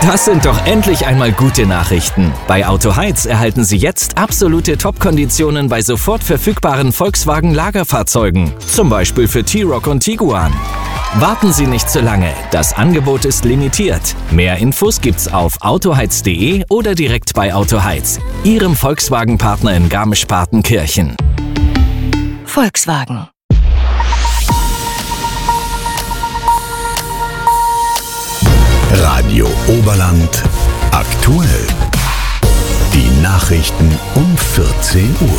Das sind doch endlich einmal gute Nachrichten. Bei Autoheiz erhalten Sie jetzt absolute Top-Konditionen bei sofort verfügbaren Volkswagen-Lagerfahrzeugen. Zum Beispiel für T-Roc und Tiguan. Warten Sie nicht zu lange. Das Angebot ist limitiert. Mehr Infos gibt's auf autoheiz.de oder direkt bei Autoheiz, Ihrem Volkswagen-Partner in Garmisch-Partenkirchen. Volkswagen. Radio Oberland aktuell. Die Nachrichten um 14 Uhr.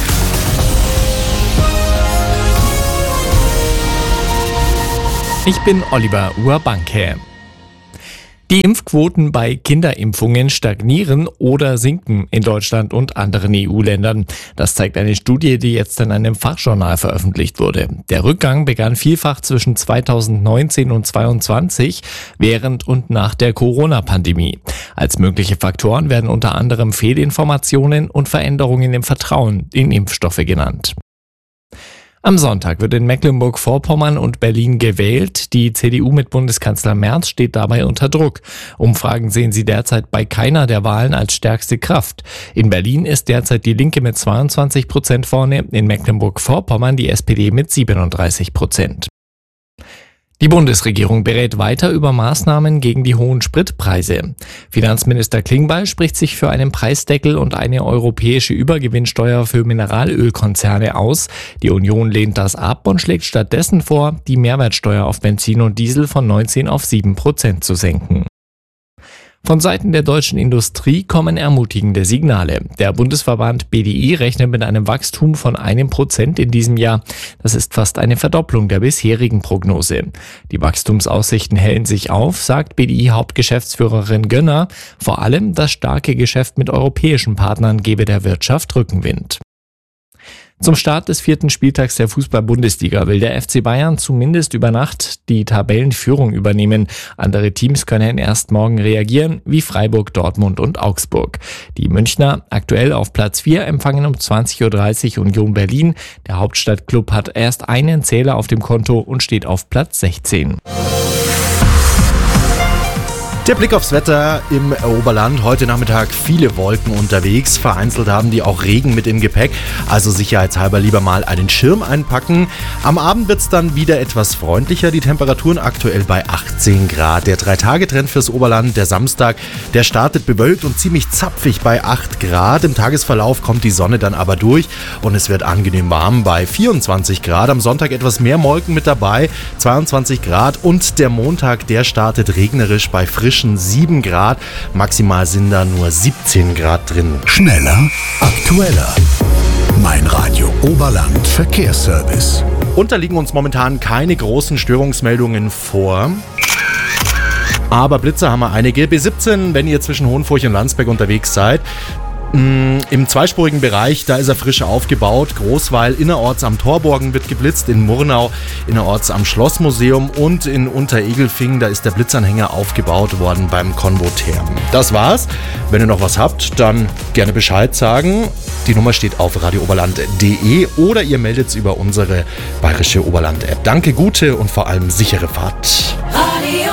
Ich bin Oliver Urbanke. Die Impfquoten bei Kinderimpfungen stagnieren oder sinken in Deutschland und anderen EU-Ländern. Das zeigt eine Studie, die jetzt in einem Fachjournal veröffentlicht wurde. Der Rückgang begann vielfach zwischen 2019 und 2022, während und nach der Corona-Pandemie. Als mögliche Faktoren werden unter anderem Fehlinformationen und Veränderungen im Vertrauen in Impfstoffe genannt. Am Sonntag wird in Mecklenburg-Vorpommern und Berlin gewählt. Die CDU mit Bundeskanzler Merz steht dabei unter Druck. Umfragen sehen sie derzeit bei keiner der Wahlen als stärkste Kraft. In Berlin ist derzeit die Linke mit 22% vorne, in Mecklenburg-Vorpommern die SPD mit 37%. Die Bundesregierung berät weiter über Maßnahmen gegen die hohen Spritpreise. Finanzminister Klingbeil spricht sich für einen Preisdeckel und eine europäische Übergewinnsteuer für Mineralölkonzerne aus. Die Union lehnt das ab und schlägt stattdessen vor, die Mehrwertsteuer auf Benzin und Diesel von 19 auf 7% zu senken. Von Seiten der deutschen Industrie kommen ermutigende Signale. Der Bundesverband BDI rechnet mit einem Wachstum von 1% in diesem Jahr. Das ist fast eine Verdopplung der bisherigen Prognose. Die Wachstumsaussichten hellen sich auf, sagt BDI-Hauptgeschäftsführerin Gönner. Vor allem das starke Geschäft mit europäischen Partnern gebe der Wirtschaft Rückenwind. Zum Start des 4. Spieltags der Fußball-Bundesliga will der FC Bayern zumindest über Nacht die Tabellenführung übernehmen. Andere Teams können erst morgen reagieren, wie Freiburg, Dortmund und Augsburg. Die Münchner, aktuell auf Platz 4, empfangen um 20.30 Uhr Union Berlin. Der Hauptstadtklub hat erst einen Zähler auf dem Konto und steht auf Platz 16. Der Blick aufs Wetter im Oberland. Heute Nachmittag viele Wolken unterwegs. Vereinzelt haben die auch Regen mit im Gepäck. Also sicherheitshalber lieber mal einen Schirm einpacken. Am Abend wird es dann wieder etwas freundlicher. Die Temperaturen aktuell bei 18 Grad. Der 3-Tage-Trend fürs Oberland, der Samstag, der startet bewölkt und ziemlich zapfig bei 8 Grad. Im Tagesverlauf kommt die Sonne dann aber durch und es wird angenehm warm bei 24 Grad. Am Sonntag etwas mehr Wolken mit dabei, 22 Grad. Und der Montag, der startet regnerisch bei frischen 7 Grad. Maximal sind da nur 17 Grad drin. Schneller, aktueller. Mein Radio Oberland Verkehrsservice. Und da liegen uns momentan keine großen Störungsmeldungen vor. Aber Blitzer haben wir einige. B17, wenn ihr zwischen Hohenfurch und Landsberg unterwegs seid. Im zweispurigen Bereich, da ist er frisch aufgebaut. Großweil innerorts am Torborgen wird geblitzt, in Murnau innerorts am Schlossmuseum und in Unteregelfing, da ist der Blitzanhänger aufgebaut worden beim Konvotherm. Das war's. Wenn ihr noch was habt, dann gerne Bescheid sagen. Die Nummer steht auf radiooberland.de oder ihr meldet es über unsere Bayerische Oberland-App. Danke, gute und vor allem sichere Fahrt. Radio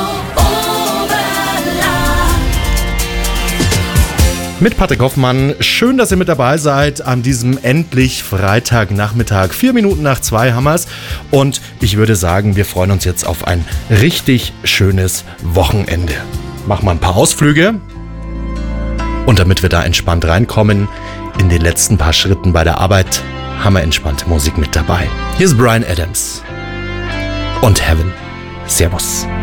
Mit Patrick Hoffmann. Schön, dass ihr mit dabei seid an diesem endlich Freitagnachmittag. 4 Minuten nach 2 haben wir's. Und ich würde sagen, wir freuen uns jetzt auf ein richtig schönes Wochenende. Machen wir ein paar Ausflüge. Und damit wir da entspannt reinkommen, in den letzten paar Schritten bei der Arbeit, haben wir entspannte Musik mit dabei. Hier ist Bryan Adams und Heaven. Servus.